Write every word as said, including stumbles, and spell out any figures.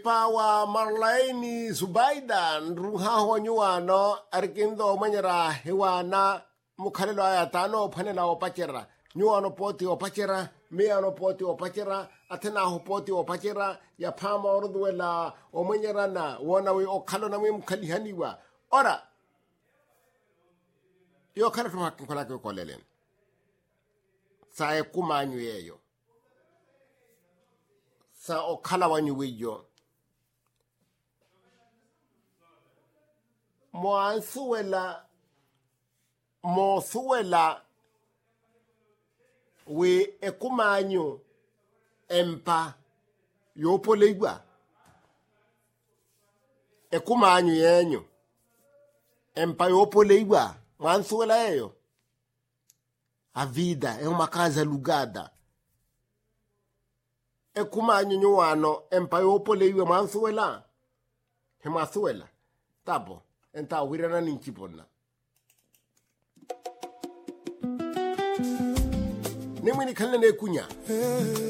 pawa Marlaini Zubaida nruha honyuano arkindo manyara hewana mukhalelo ayatano phanela opachera nyuano poti opachera miano poti opachera athena ho poti opachera ya phama orduela omanyara na wona we okhalo na mwe mukhalihaniwa ora yo khala thwa khola ke kolelen sa ekumanyu yeyo sa okhala wanyuwiyo moansuela mosuela we ekumanyu empa yopolegwa ekumanyu yenyu empa yopolegwa moansuela eyo a vida é uma casa alugada ekumanyu nyuano empa yopolegwa moansuela hemasuela tabo enta wirana ninchipona Nimini khalene kunya